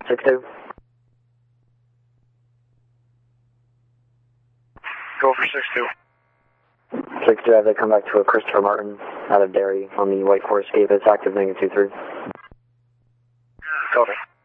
6-2. Go for 6-2. 6-2, have they come back to a Christopher Martin out of Derry on the White Forest Escape. It's active negative 2-3. Copy.